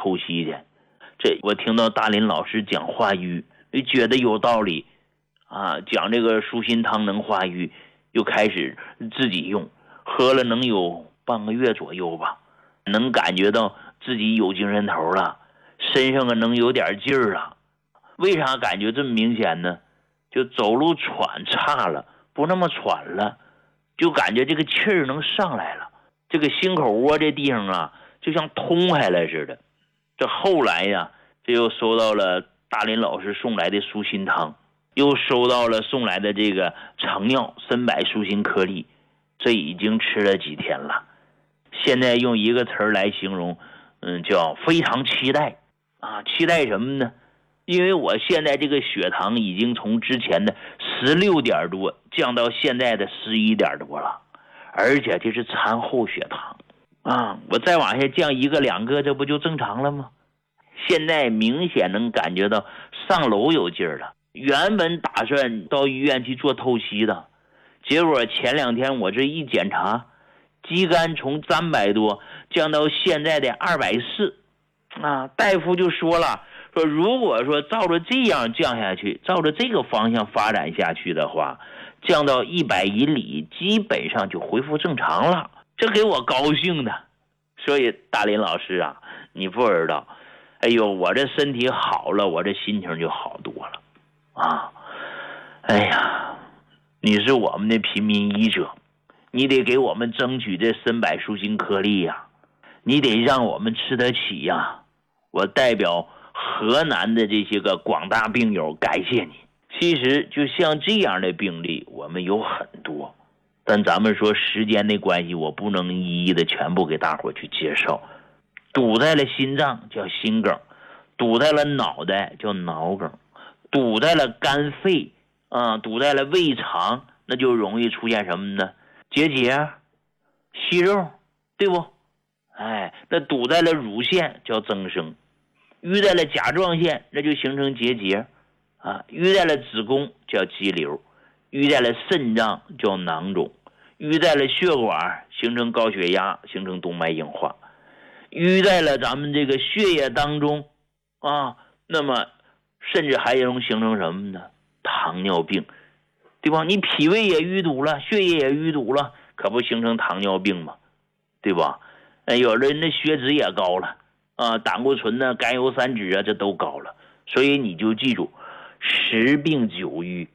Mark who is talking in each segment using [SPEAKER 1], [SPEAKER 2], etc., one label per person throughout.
[SPEAKER 1] 透析去。这我听到大林老师讲化瘀，觉得有道理啊，讲这个舒心汤能化瘀，又开始自己用，喝了能有半个月左右吧，能感觉到自己有精神头了，身上能有点劲儿了。为啥感觉这么明显呢？就走路喘差了，不那么喘了，就感觉这个气儿能上来了，这个心口窝这地方啊，就像通开了似的。这后来呀，这又收到了大林老师送来的舒心汤，又收到了送来的这个成药参柏舒心颗粒，这已经吃了几天了。现在用一个词儿来形容，叫非常期待啊！期待什么呢？因为我现在这个血糖已经从之前的16点多降到现在的11点多了，而且这是餐后血糖啊！我再往下降1个2个，这不就正常了吗？现在明显能感觉到上楼有劲儿了。原本打算到医院去做透析的，结果前2天我这一检查，肌酐从300多降到现在的240啊！大夫就说了，说如果说照着这样降下去，照着这个方向发展下去的话，降到100以里基本上就恢复正常了。这给我高兴的。所以大林老师啊，你不知道，哎呦，我这身体好了，我这心情就好多了啊！哎呀，你是我们的平民医者，你得给我们争取这参柏舒心颗粒呀，你得让我们吃得起呀！我代表河南的这些个广大病友感谢你。其实就像这样的病例我们有很多，但咱们说时间的关系，我不能一一的全部给大伙去介绍。堵在了心脏叫心梗，堵在了脑袋叫脑梗，堵在了肝肺堵在了胃肠，那就容易出现什么呢？结节、息肉，对不？那堵在了乳腺叫增生，淤在了甲状腺，那就形成结节淤在了子宫叫肌瘤，淤在了肾脏叫囊肿，淤在了血管形成高血压，形成动脉硬化，淤在了咱们这个血液当中那么甚至还能形成什么呢？糖尿病，对吧？你脾胃也淤堵了，血液也淤堵了，可不形成糖尿病吗？对吧？有人的血脂也高了胆固醇呢、甘油三酯这都高了。所以你就记住，10病9瘀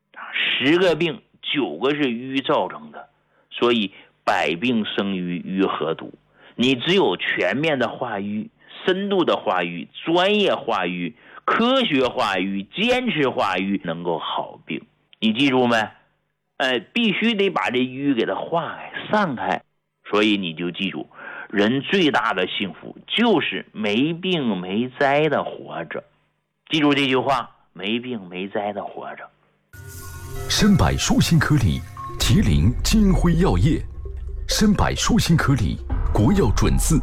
[SPEAKER 1] ，10个病9个是瘀造成的，所以百病生于瘀和堵。你只有全面的化瘀、深度的化瘀、专业化瘀、科学化瘀、坚持化瘀，能够好病。你记住没？必须得把这瘀给它化开、散开。所以你就记住，人最大的幸福就是没病没灾的活着。记住这句话，没病没灾的活着。
[SPEAKER 2] 参柏舒心颗粒，麒麟金辉药业。参柏舒心颗粒，国药准字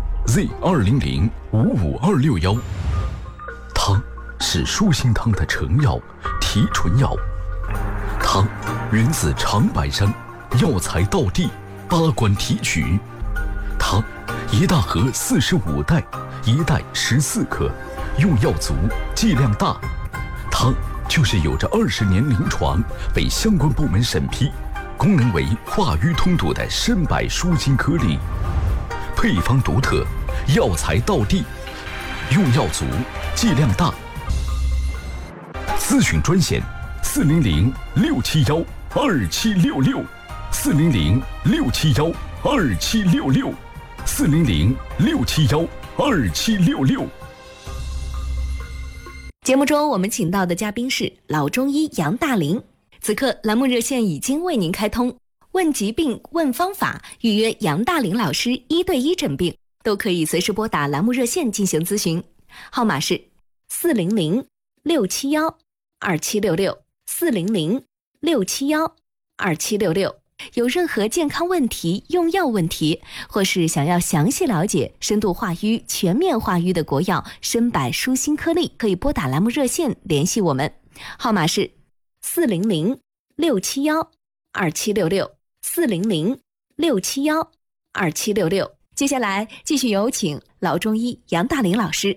[SPEAKER 2] Z200-55261。汤是舒心汤的成药、提纯药。汤源自长白山，药材道地，8关提取。汤一大盒45袋，一袋14克，用药足，剂量大。汤就是有着20年临床，被相关部门审批，功能为化瘀通堵的参柏舒心颗粒，配方独特，药材道地，用药足，剂量大。咨询专线400-671-2766 400-671-2766 400-671-2766。
[SPEAKER 3] 节目中我们请到的嘉宾是老中医杨大林。此刻栏目热线已经为您开通，问疾病问方法，预约杨大林老师1对1诊病，都可以随时拨打栏目热线进行咨询，号码是400-671-2766 400-671-2766。有任何健康问题、用药问题，或是想要详细了解深度化瘀、全面化瘀的国药参柏舒心颗粒，可以拨打栏目热线联系我们，号码是400-671-2766 400-671-2766。接下来继续有请老中医杨大林老师